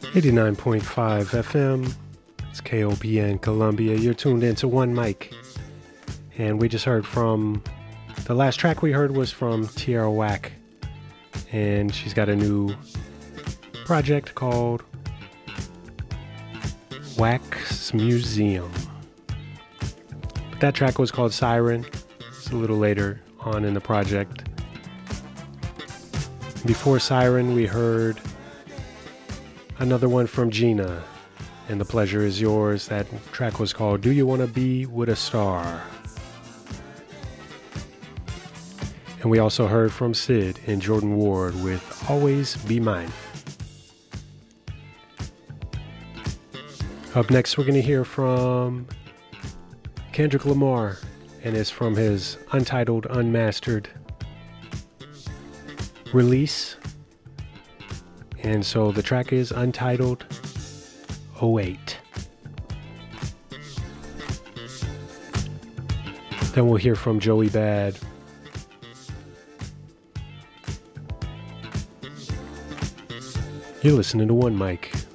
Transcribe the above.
89.5 FM. It's KOPN Columbia. You're tuned into One Mic. And we just heard from, the last track we heard was from Tierra Whack. And she's got a new project called Wax Museum. But that track was called Siren. It's a little later on in the project. Before Siren, we heard another one from Gina, and The Pleasure Is Yours. That track was called Do You Want to Be With a Star? And we also heard from Sid and Jordan Ward with Always Be Mine. Up next, we're going to hear from Kendrick Lamar, and it's from his Untitled Unmastered release. And so the track is Untitled 08. Then we'll hear from Joey Bad. You're listening to One Mic.